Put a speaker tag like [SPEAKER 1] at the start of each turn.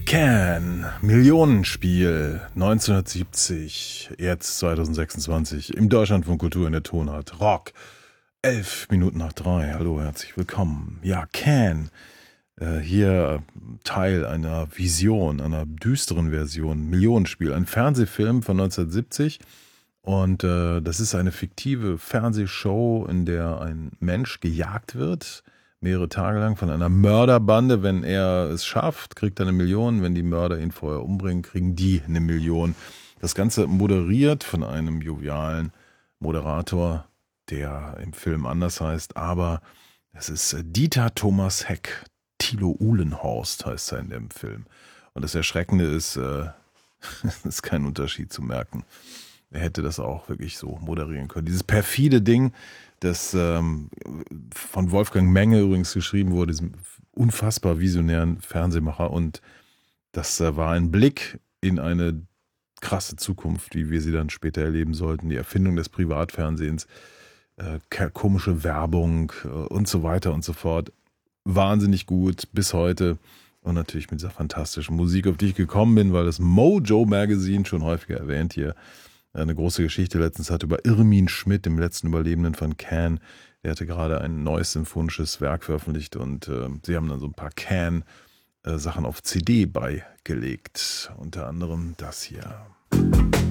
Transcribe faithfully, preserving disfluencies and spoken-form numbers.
[SPEAKER 1] Can, Millionenspiel, neunzehnhundertsiebzig, jetzt zweitausendsechsundzwanzig, im Deutschlandfunk Kultur in der Tonart. Rock, elf Minuten nach drei. Hallo, herzlich willkommen. Ja, Can, äh, hier Teil einer Vision, einer düsteren Version, Millionenspiel, ein Fernsehfilm von neunzehnhundertsiebzig. Und äh, das ist eine fiktive Fernsehshow, in der ein Mensch gejagt wird, mehrere Tage lang von einer Mörderbande. Wenn er es schafft, kriegt er eine Million. Wenn die Mörder ihn vorher umbringen, kriegen die eine Million. Das Ganze moderiert von einem jovialen Moderator, der im Film anders heißt, aber es ist Dieter Thomas Heck. Thilo Uhlenhorst heißt er in dem Film. Und das Erschreckende ist, äh, es ist kein Unterschied zu merken. Er hätte das auch wirklich so moderieren können. Dieses perfide Ding, das ähm, von Wolfgang Menge übrigens geschrieben wurde, diesem unfassbar visionären Fernsehmacher. Und das äh, war ein Blick in eine krasse Zukunft, wie wir sie dann später erleben sollten. Die Erfindung des Privatfernsehens, äh, komische Werbung äh, und so weiter und so fort. Wahnsinnig gut bis heute. Und natürlich mit dieser fantastischen Musik, auf die ich gekommen bin, weil das Mojo Magazine, schon häufiger erwähnt hier, eine große Geschichte letztens hat über Irmin Schmidt, dem letzten Überlebenden von Can. Der hatte gerade ein neues symphonisches Werk veröffentlicht und äh, sie haben dann so ein paar Can-Sachen auf C D beigelegt. Unter anderem das hier.